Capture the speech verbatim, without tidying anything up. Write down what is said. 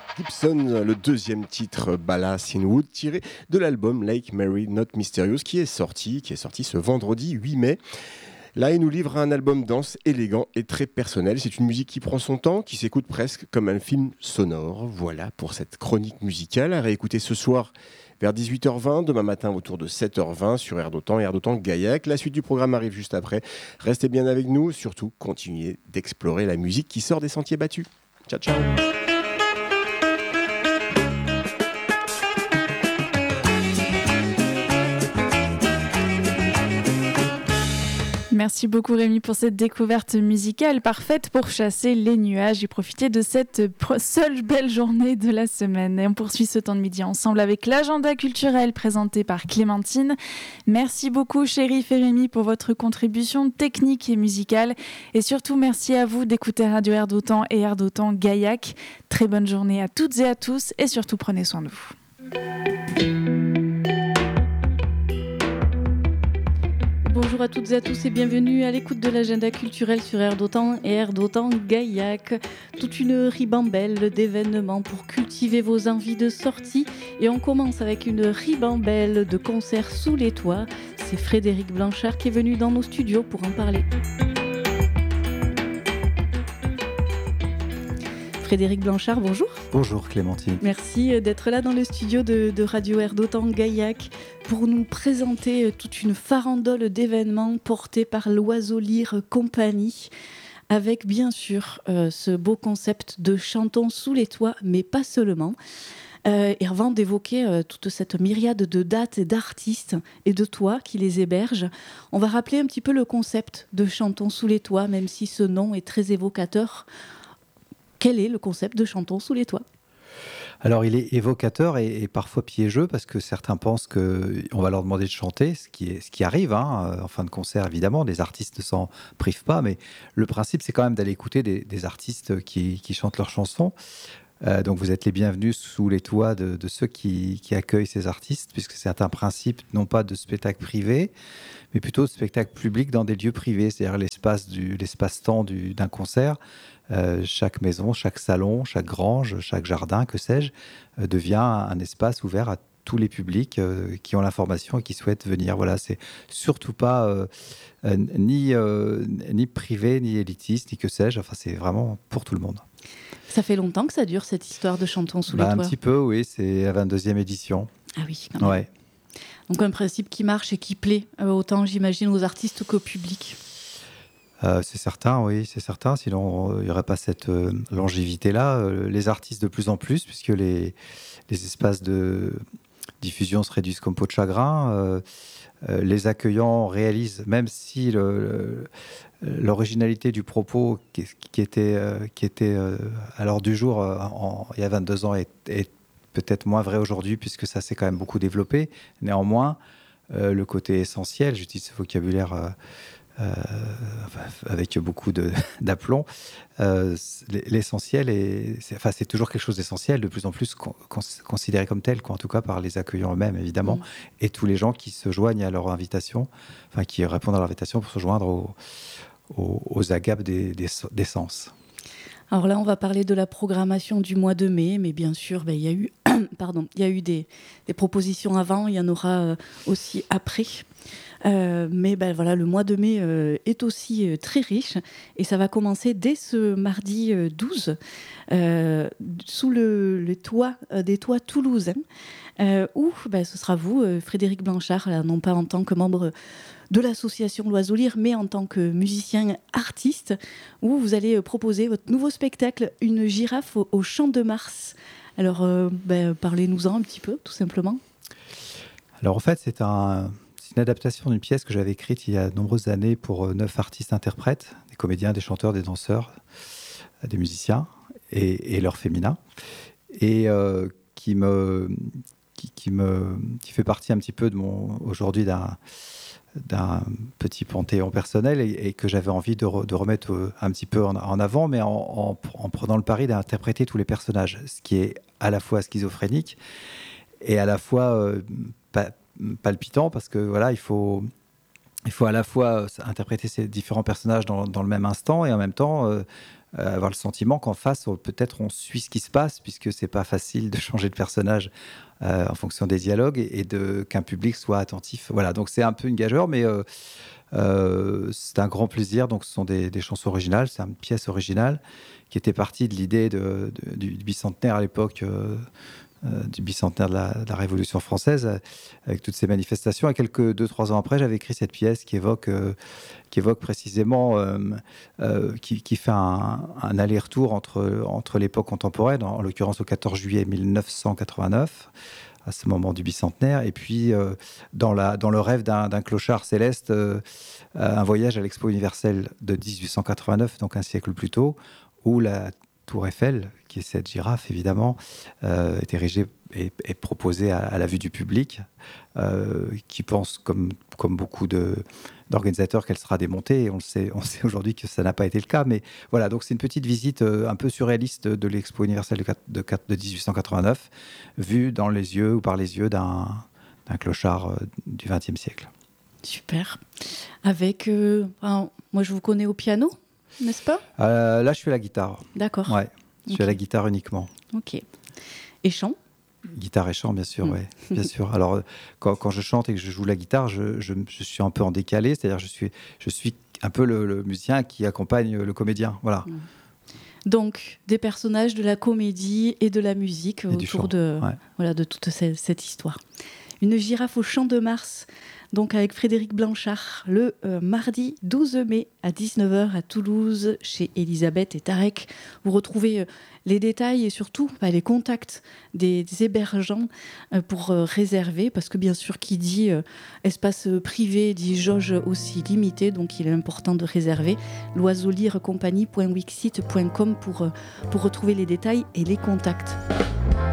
Gibson, le deuxième titre Ballast in Wood, tiré de l'album Lake Mary Not Mysterious, qui est sorti, qui est sorti ce vendredi huit mai. Là, il nous livre un album dense, élégant et très personnel. C'est une musique qui prend son temps, qui s'écoute presque comme un film sonore. Voilà pour cette chronique musicale à réécouter ce soir vers dix-huit heures vingt, demain matin autour de sept heures vingt sur Air d'Otan et Air d'Otan Gaillac. La suite du programme arrive juste après. Restez bien avec nous, surtout continuez d'explorer la musique qui sort des sentiers battus. Ciao, ciao. Merci beaucoup Rémi pour cette découverte musicale parfaite pour chasser les nuages et profiter de cette seule belle journée de la semaine. Et on poursuit ce temps de midi ensemble avec l'agenda culturel présenté par Clémentine. Merci beaucoup Chérif et Rémi pour votre contribution technique et musicale. Et surtout merci à vous d'écouter Radio Air d'Otan et Air d'Otan Gaillac. Très bonne journée à toutes et à tous et surtout prenez soin de vous. Bonjour à toutes et à tous et bienvenue à l'écoute de l'agenda culturel sur Air d'Otan et Air d'Otan Gaillac. Toute une ribambelle d'événements pour cultiver vos envies de sortie. Et on commence avec une ribambelle de concerts sous les toits. C'est Frédéric Blanchard qui est venu dans nos studios pour en parler. Frédéric Blanchard, bonjour. Bonjour Clémentine. Merci d'être là dans le studio de, de Radio Air d'Otan Gaillac pour nous présenter toute une farandole d'événements portés par l'Oiseau Lyre Compagnie, avec bien sûr euh, ce beau concept de chantons sous les toits, mais pas seulement. Euh, et avant d'évoquer euh, toute cette myriade de dates et d'artistes et de toits qui les hébergent, on va rappeler un petit peu le concept de chantons sous les toits, même si ce nom est très évocateur. Quel est le concept de chantons sous les toits ? Alors, il est évocateur et, et parfois piégeux parce que certains pensent qu'on va leur demander de chanter, ce qui, est, ce qui arrive hein, en fin de concert, évidemment. Les artistes ne s'en privent pas, mais le principe, c'est quand même d'aller écouter des, des artistes qui, qui chantent leurs chansons. Euh, donc, vous êtes les bienvenus sous les toits de, de ceux qui, qui accueillent ces artistes, puisque c'est un principe non pas de spectacle privé, mais plutôt de spectacle public dans des lieux privés, c'est-à-dire l'espace du, l'espace-temps du, d'un concert. Euh, chaque maison, chaque salon, chaque grange, chaque jardin, que sais-je, euh, devient un espace ouvert à tous les publics euh, qui ont l'information et qui souhaitent venir. Voilà, c'est surtout pas euh, euh, ni, euh, ni privé, ni élitiste, ni que sais-je. Enfin, c'est vraiment pour tout le monde. Ça fait longtemps que ça dure, cette histoire de chantons sous bah, les toits ? Un petit peu, oui. C'est la vingt-deuxième édition. Ah oui, quand même. Ouais. Donc un principe qui marche et qui plaît, euh, autant j'imagine aux artistes qu'au public. Euh, c'est certain, oui, c'est certain. Sinon, il n'y aurait pas cette euh, longévité-là. Euh, les artistes de plus en plus, puisque les, les espaces de diffusion se réduisent comme peau de chagrin. Euh, euh, les accueillants réalisent, même si le, le, l'originalité du propos qui, qui était, euh, qui était euh, à l'ordre du jour euh, en, il y a vingt-deux ans est, est peut-être moins vrai aujourd'hui, puisque ça s'est quand même beaucoup développé. Néanmoins, euh, le côté essentiel, j'utilise ce vocabulaire... Euh, Euh, avec beaucoup de, d'aplomb, euh, l'essentiel est, c'est, enfin, c'est toujours quelque chose d'essentiel, de plus en plus con, considéré comme tel, quoi, en tout cas par les accueillants eux-mêmes, évidemment, mmh. et tous les gens qui se joignent à leur invitation, enfin, qui répondent à leur invitation pour se joindre aux, aux, aux agapes des, des, des sens. Alors là, on va parler de la programmation du mois de mai, mais bien sûr, ben, il y a eu, pardon, il y a eu des, des propositions avant, il y en aura aussi après. Euh, mais ben, voilà, le mois de mai euh, est aussi euh, très riche et ça va commencer dès ce mardi euh, douze euh, sous le, le toit euh, des toits toulousains euh, où ben, ce sera vous, euh, Frédéric Blanchard, là, non pas en tant que membre de l'association L'Oiseau Lyre, mais en tant que musicien artiste, où vous allez proposer votre nouveau spectacle, Une girafe au, au champ de Mars. Alors, euh, ben, parlez-nous-en un petit peu, tout simplement. Alors, en fait, c'est un... C'est une adaptation d'une pièce que j'avais écrite il y a de nombreuses années pour euh, neuf artistes-interprètes, des comédiens, des chanteurs, des danseurs, euh, des musiciens et, et leurs féminins, et euh, qui, me, qui, qui, me, qui fait partie un petit peu de mon, aujourd'hui d'un, d'un petit panthéon personnel et, et que j'avais envie de, re, de remettre euh, un petit peu en, en avant, mais en, en, en prenant le pari d'interpréter tous les personnages, ce qui est à la fois schizophrénique et à la fois euh, pas, palpitant parce que voilà, il faut, il faut à la fois interpréter ces différents personnages dans, dans le même instant et en même temps euh, euh, avoir le sentiment qu'en face, on, peut-être on suit ce qui se passe, puisque c'est pas facile de changer de personnage euh, en fonction des dialogues et, et de, qu'un public soit attentif. Voilà, donc c'est un peu une gageure, mais euh, euh, c'est un grand plaisir. Donc ce sont des, des chansons originales, c'est une pièce originale qui était partie de l'idée de, de, du, du bicentenaire à l'époque. Euh, Euh, du bicentenaire de la, de la Révolution française, euh, avec toutes ces manifestations. Et quelques deux, trois ans après, j'avais écrit cette pièce qui évoque, euh, qui évoque précisément, euh, euh, qui, qui fait un, un aller-retour entre, entre l'époque contemporaine, en, en l'occurrence au quatorze juillet mille neuf cent quatre-vingt-neuf, à ce moment du bicentenaire, et puis euh, dans, la, dans le rêve d'un, d'un clochard céleste, euh, un voyage à l'Expo universelle de dix-huit cent quatre-vingt-neuf, donc un siècle plus tôt, où la Tour Eiffel, qui est cette girafe évidemment, euh, est érigée et, et proposée à, à la vue du public, euh, qui pense, comme, comme beaucoup de, d'organisateurs, qu'elle sera démontée. Et on le sait, on sait aujourd'hui que ça n'a pas été le cas. Mais voilà, donc c'est une petite visite euh, un peu surréaliste de l'Expo universelle de, de, de dix-huit cent quatre-vingt-neuf, vue dans les yeux ou par les yeux d'un, d'un clochard euh, du vingtième siècle. Super. Avec, euh, enfin, moi je vous connais au piano, n'est-ce pas ? euh, Là, je suis à la guitare. D'accord. Ouais, je suis Okay. à la guitare uniquement. Ok. Et chant ? Guitare et chant, bien sûr, Mm. oui, bien sûr. Alors, quand, quand je chante et que je joue la guitare, je, je, je suis un peu en décalé, c'est-à-dire je suis, je suis un peu le, le musicien qui accompagne le comédien, voilà. Mm. Donc, des personnages de la comédie et de la musique Et du autour chant, de, ouais. voilà, de toute cette, cette histoire. Une girafe au Champ de Mars, donc avec Frédéric Blanchard, le euh, mardi douze mai à dix-neuf heures à Toulouse, chez Elisabeth et Tarek. Vous retrouvez euh, les détails et surtout bah, les contacts des, des hébergeants euh, pour euh, réserver, parce que bien sûr, qui dit euh, espace privé dit jauge aussi limitée, donc il est important de réserver. loiseau lire compagnie point wixsite point com pour, euh, pour retrouver les détails et les contacts.